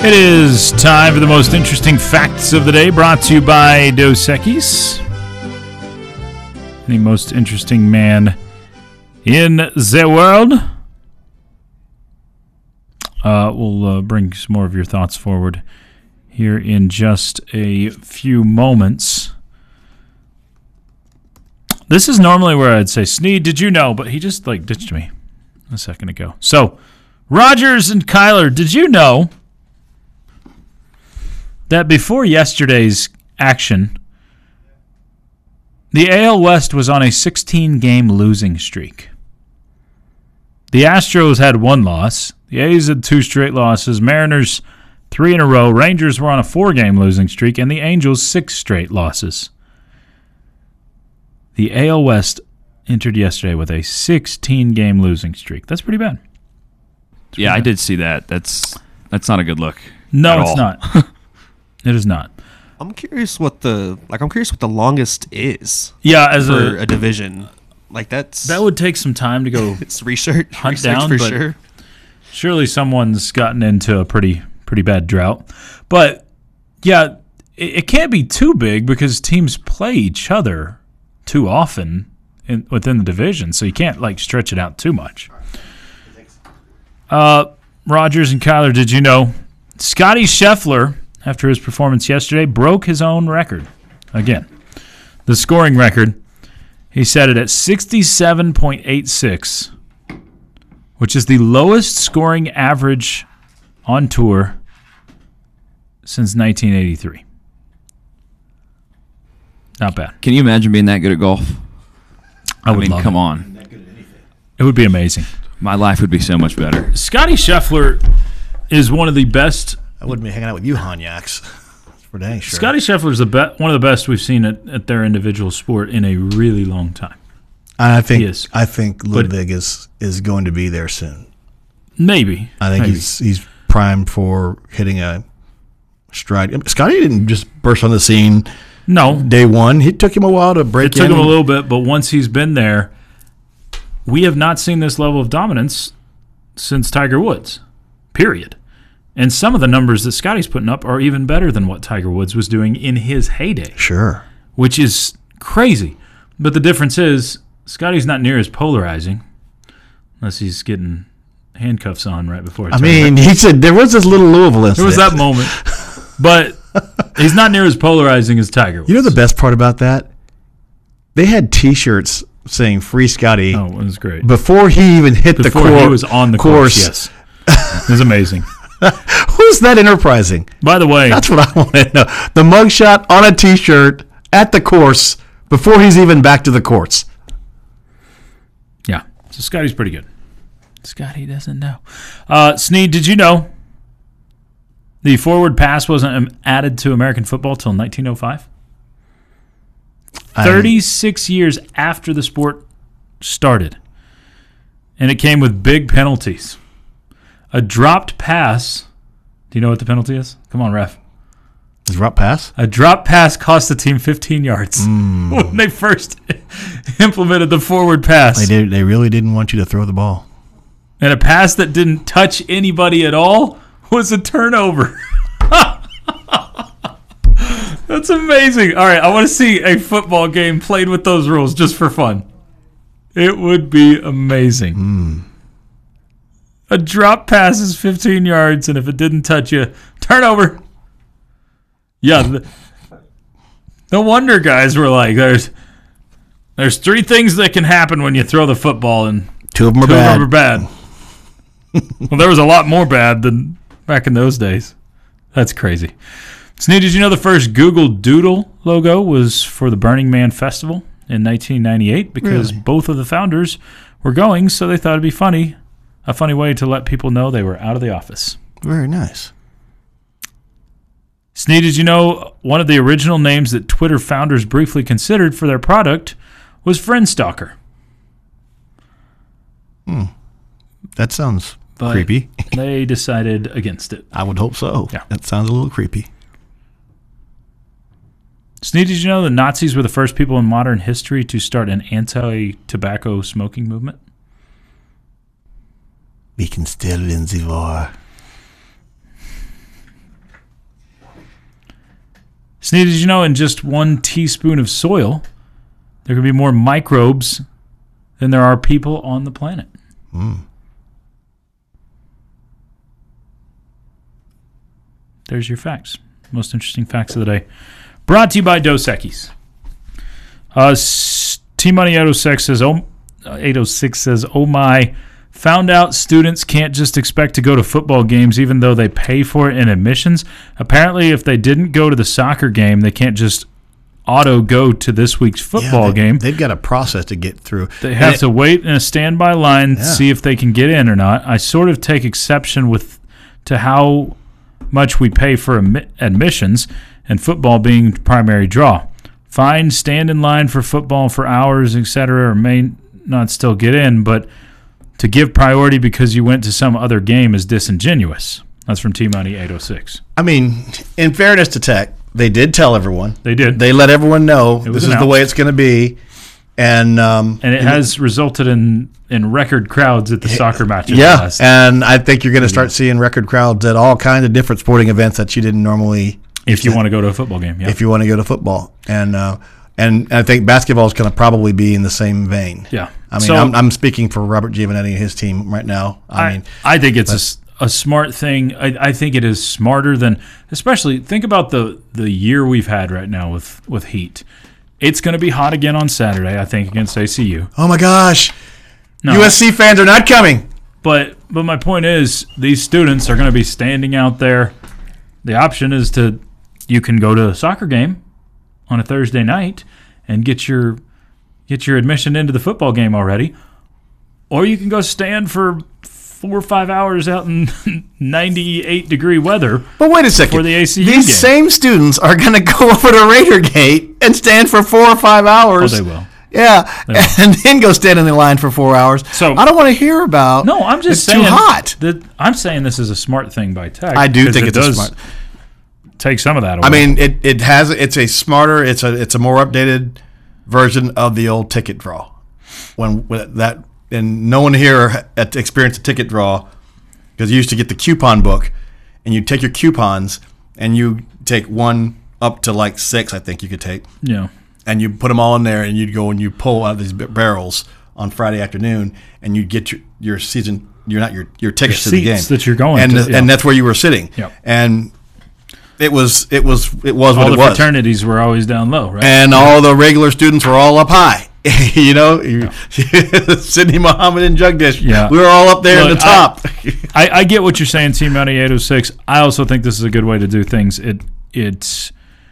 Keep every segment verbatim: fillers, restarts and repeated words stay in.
It is time for the most interesting facts of the day, brought to you by Dos Equis, the most interesting man in the world. Uh, we'll uh, bring some more of your thoughts forward here in just a few moments. This is normally where I'd say, Sneed, did you know? But he just like ditched me a second ago. So, Rogers and Kyler, did you know that before yesterday's action, the A L West was on a sixteen-game losing streak? The Astros had one loss. The A's had two straight losses. Mariners, three in a row. Rangers were on a four-game losing streak. And the Angels, six straight losses. The A L West entered yesterday with a sixteen-game losing streak. That's pretty bad. That's yeah, pretty I bad. did see that. That's that's not a good look. No, at it's all. not. It is not. I'm curious what the like. I'm curious what the longest is. Yeah, as for a, a division. Like that's that would take some time to go it's research hunt research down, for but sure. Surely someone's gotten into a pretty pretty bad drought. But yeah, it, it can't be too big because teams play each other too often in, within the division, so you can't like stretch it out too much. Uh, Rogers and Kyler, did you know Scotty Scheffler, after his performance yesterday, broke his own record again? The scoring record. He set it at sixty-seven point eight six, which is the lowest scoring average on tour since nineteen eighty-three. Not bad. Can you imagine being that good at golf? I, I, would mean, love come it. on. It would be amazing. My life would be so much better. Scotty Scheffler is one of the best. I wouldn't be hanging out with you, Hanyaks. For dang sure. Scotty Scheffler is the be- one of the best we've seen at, at their individual sport in a really long time. I think He is. I think Ludwig is, is going to be there soon. Maybe. I think Maybe. he's he's primed for hitting a stride. Scotty didn't just burst on the scene No. day one. It took him a while to break It took in. him a little bit, but once he's been there, we have not seen this level of dominance since Tiger Woods, period. And some of the numbers that Scotty's putting up are even better than what Tiger Woods was doing in his heyday, Sure. which is crazy. But the difference is Scotty's not near as polarizing, unless he's getting handcuffs on right before. I mean, he said there was this little Louisville incident. there was that moment, but he's not near as polarizing as Tiger Woods. You know the best part about that? They had T-shirts saying "Free Scotty" Oh, it was great. before he even hit Before the course. he was on the course, yes. It was amazing. Who's that enterprising? By the way, That's what I want to know. The mugshot on a T-shirt at the course before he's even back to the course. yeah, so Scotty's pretty good. Scotty doesn't know. Uh, Sneed, did you know the forward pass wasn't um, added to American football till nineteen oh five? thirty-six years after the sport started. And it came with big penalties. A dropped pass. Do you know what the penalty is? Come on, ref. Is drop pass? A drop pass cost the team fifteen yards when they first implemented the forward pass. They did. They really didn't want you to throw the ball. And a pass that didn't touch anybody at all was a turnover. That's amazing. All right, I want to see a football game played with those rules just for fun. It would be amazing. Mm. A drop pass is fifteen yards, and if it didn't touch you, turnover. Yeah. The, no wonder guys were like, there's there's three things that can happen when you throw the football, and Two of them are two bad. of them are bad. Well, there was a lot more bad than back in those days. That's crazy. Sneed, did you know the first Google Doodle logo was for the Burning Man Festival in nineteen ninety-eight? Because Really? both of the founders were going, so they thought it'd be funny, a funny way to let people know they were out of the office. Very nice. Sneed, did you know one of the original names that Twitter founders briefly considered for their product was Friendstalker? That sounds But creepy. They decided against it. I would hope so. Yeah. That sounds a little creepy. Sneed, did you know the Nazis were the first people in modern history to start an anti-tobacco smoking movement? We can still in the war. Sneed, did you know in just one teaspoon of soil, there could be more microbes than there are people on the planet? Mm. There's your facts. Most interesting facts of the day. Brought to you by Dos Equis. Uh, T-Money eight oh six says, oh, eight oh six says, oh my, found out students can't just expect to go to football games even though they pay for it in admissions. Apparently, if they didn't go to the soccer game, they can't just auto go to this week's football Yeah, they, game. They've got a process to get through. They have And to wait in a standby line to Yeah. see if they can get in or not. I sort of take exception with to how much we pay for admi- admissions and football being the primary draw. Fine, stand in line for football for hours, et cetera, or may not still get in, but to give priority because you went to some other game is disingenuous. That's from T-Money eight oh six. I mean, in fairness to Tech, they did tell everyone. They did. They let everyone know It was this is the announced. way it's going to be. And um, And it has resulted in, in record crowds at the soccer matches. yeah, last. and I think you're going to start seeing record crowds at all kinds of different sporting events that you didn't normally. If you want to go to a football game, yeah. If you want to go to football, and uh, and I think basketball is going to probably be in the same vein. Yeah. I mean, So- I'm, I'm speaking for Robert Giovanetti and his team right now. I, I mean, I think it's a s- a, smart thing. I, I think it is smarter than, especially think about the, the year we've had right now with, with heat. It's going to be hot again on Saturday, I think, against A C U. oh my gosh, No, U S C fans are not coming. But but my point is, these students are going to be standing out there. The option is to, you can go to a soccer game on a Thursday night and get your get your admission into the football game already, or you can go stand for four or five hours out in ninety-eight degree weather. But wait a second. For the A C U These game. same students are going to go over to Raider Gate and stand for four or five hours. Oh, they will. Yeah, They will. and then go stand in the line for four hours. So- I don't want to hear about. No, I'm just it's saying too hot. That I'm saying this is a smart thing by Tech. I do because think it it's a does smart. take some of that away. I mean, it, it has it's a smarter, it's a it's a more updated version of the old ticket draw. When, when that and no one here had experienced a ticket draw because you used to get the coupon book and you take your coupons and you take one up to like six, I think you could take, yeah. and you put them all in there and you'd go and you pull out these b- barrels on Friday afternoon and you'd get your, your season, you're not your your tickets Your to the game seats that you're going and to, th- yeah. and that's where you were sitting. Yep. And it was it was it was what All it the was. fraternities were always down low, right? And all the regular students were all up high. you know, Sidney Muhammad and Jugdish. Yeah. We were all up there at Look, the top. I, I get what you're saying, Team Money eight oh six. I also think this is a good way to do things. It it's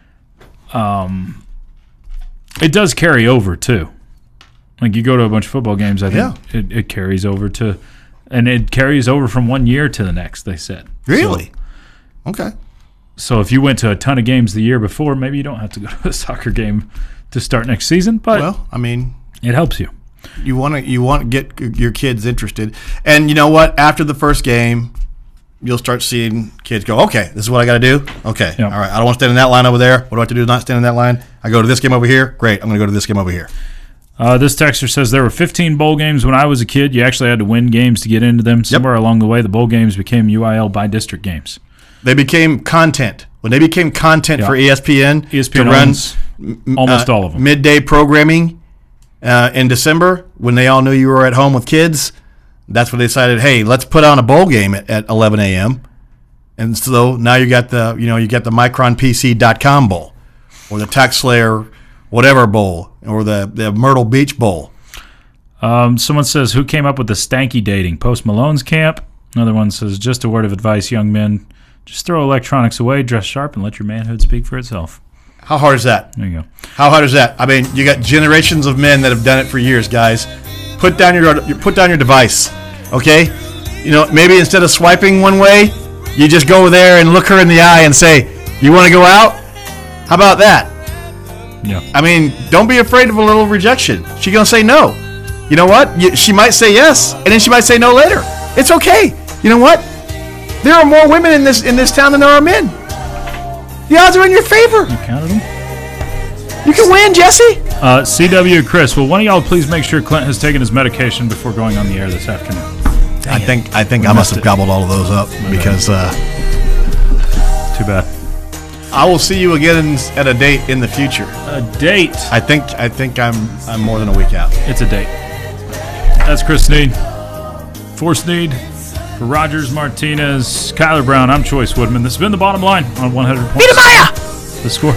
um it does carry over too. Like you go to a bunch of football games, I think Yeah. it, it carries over to, and it carries over from one year to the next. They said Really? Okay. So, so if you went to a ton of games the year before, maybe you don't have to go to a soccer game to start next season, but Well, I mean, it helps you. you want to you want to get your kids interested, and you know what? After the first game, you'll start seeing kids go, okay, this is what I got to do. Okay, Yeah. all right, I don't want to stand in that line over there. What do I have to do to not stand in that line? I go to this game over here. Great, I'm going to go to this game over here. Uh, this texter says there were fifteen bowl games when I was a kid. You actually had to win games to get into them. Somewhere along the way, the bowl games became U I L by district games. They became content. When they became content Yeah. for E S P N, E S P N to run owns almost uh, all of them. midday programming uh, in December, when they all knew you were at home with kids, that's when they decided, hey, let's put on a bowl game at, at eleven a.m. And so now you got the you know you got the Micron P C dot com bowl, or the Tax Slayer whatever bowl, or the, the Myrtle Beach bowl. Um, someone says, who came up with the stanky dating? Post Malone's camp. Another one says, just a word of advice, young men. Just throw electronics away, dress sharp, and let your manhood speak for itself. How hard is that? There you go. How hard is that? I mean, you got generations of men that have done it for years, guys. Put down your put down your device, okay? You know, maybe instead of swiping one way, you just go over there and look her in the eye and say, "You want to go out? How about that?" Yeah. I mean, don't be afraid of a little rejection. She's gonna say no. You know what? You, she might say yes, and then she might say no later. It's okay. You know what? There are more women in this in this town than there are men. The odds are in your favor. You counted them? You can win, Jesse. Uh, C W Chris, will one of y'all please make sure Clint has taken his medication before going on the air this afternoon? I think I think We I must missed have it. gobbled all of those up because uh, Too bad. I will see you again at a date in the future. A date. I think I think I'm I'm more than a week out. It's a date. That's Chris Sneed. For Sneed, for Rogers Martinez, Kyler Brown, I'm Choice Woodman. This has been The Bottom Line on one hundred point six. The Score.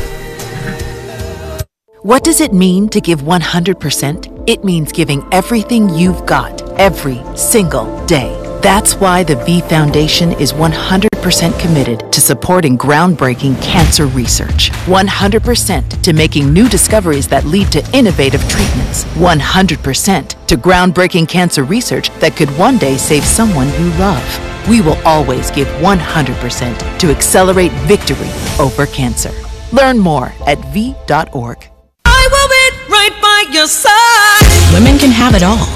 What does it mean to give one hundred percent? It means giving everything you've got, every single day. That's why the V Foundation is one hundred percent committed to supporting groundbreaking cancer research. one hundred percent to making new discoveries that lead to innovative treatments. one hundred percent to groundbreaking cancer research that could one day save someone you love. We will always give one hundred percent to accelerate victory over cancer. Learn more at v dot org. I will be right by your side. Women can have it all,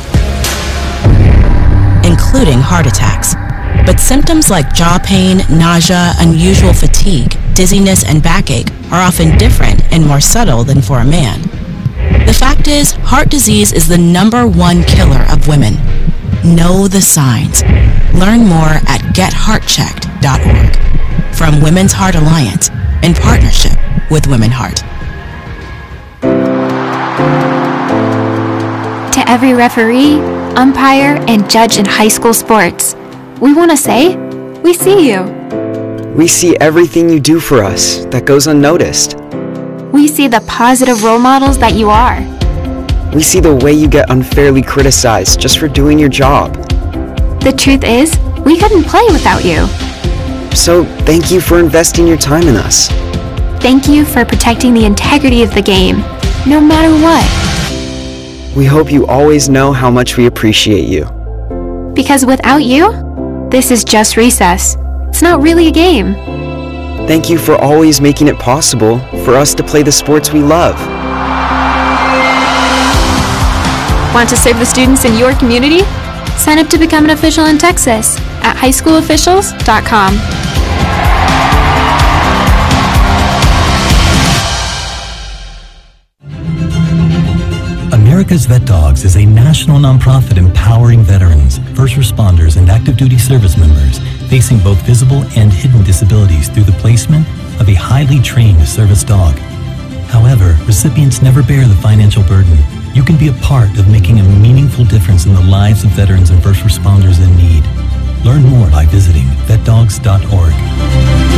including heart attacks. But symptoms like jaw pain, nausea, unusual fatigue, dizziness, and backache are often different and more subtle than for a man. The fact is, heart disease is the number one killer of women. Know the signs. Learn more at get heart checked dot org. From Women's Heart Alliance, in partnership with Women Heart. To every referee, umpire, and judge in high school sports, we want to say, we see you. We see everything you do for us that goes unnoticed. We see the positive role models that you are. We see the way you get unfairly criticized just for doing your job. The truth is, we couldn't play without you. So thank you for investing your time in us. Thank you for protecting the integrity of the game, no matter what. We hope you always know how much we appreciate you. Because without you, this is just recess. It's not really a game. Thank you for always making it possible for us to play the sports we love. Want to serve the students in your community? Sign up to become an official in Texas at high school officials dot com. America's Vet Dogs is a national nonprofit empowering veterans, first responders, and active duty service members facing both visible and hidden disabilities through the placement of a highly trained service dog. However, recipients never bear the financial burden. You can be a part of making a meaningful difference in the lives of veterans and first responders in need. Learn more by visiting vet dogs dot org.